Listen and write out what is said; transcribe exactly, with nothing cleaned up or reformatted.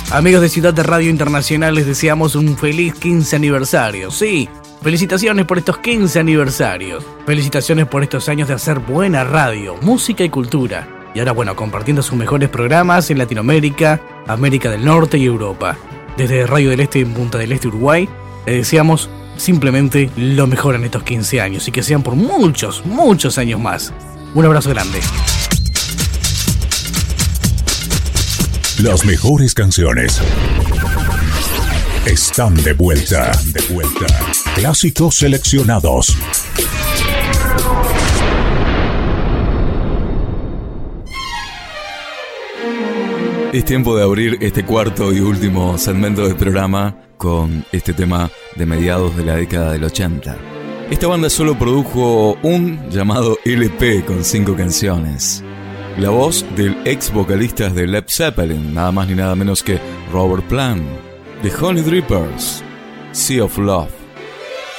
Amigos de Ciudad de Radio Internacional, les deseamos un feliz quince aniversario. Sí, felicitaciones por estos quince aniversarios. Felicitaciones por estos años de hacer buena radio, música y cultura. Y ahora, bueno, compartiendo sus mejores programas en Latinoamérica, América del Norte y Europa. Desde Radio del Este en Punta del Este, Uruguay, les deseamos simplemente lo mejor en estos quince años y que sean por muchos, muchos años más. Un abrazo grande. Las mejores canciones están de vuelta. Están de vuelta. Clásicos seleccionados. Es tiempo de abrir este cuarto y último segmento del programa con este tema de mediados de la década del ochenta. Esta banda solo produjo un llamado L P con cinco canciones. La voz del ex vocalista de Led Zeppelin, nada más ni nada menos que Robert Plant, The Honey Drippers, Sea of Love.